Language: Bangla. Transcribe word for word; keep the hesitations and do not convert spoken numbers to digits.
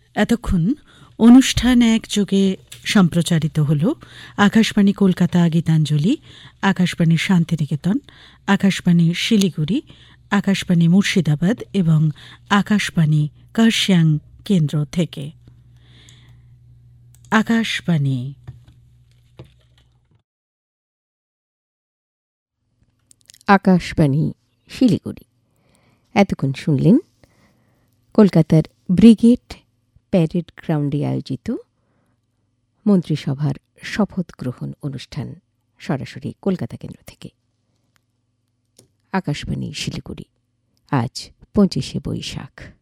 এতক্ষণ অনুষ্ঠান একযোগে সম্প্রচারিত হল আকাশবাণী কলকাতা গীতাঞ্জলি, আকাশবাণী শান্তিনিকেতন, আকাশবাণী শিলিগুড়ি, আকাশবাণী মুর্শিদাবাদ এবং আকাশবাণী কার্শিয়াং কেন্দ্র থেকে। আকাশবাণী আকাশবাণী শিলিগুড়ি। এতক্ষণ শুনলেন কলকাতার ব্রিগেড প্যারেড গ্রাউন্ডে আয়োজিত মন্ত্রিসভার শপথ গ্রহণ অনুষ্ঠান সরাসরি কলকাতা কেন্দ্র থেকে। আকাশবাণী শিলিগুড়ি। আজ পঁচিশে বৈশাখ।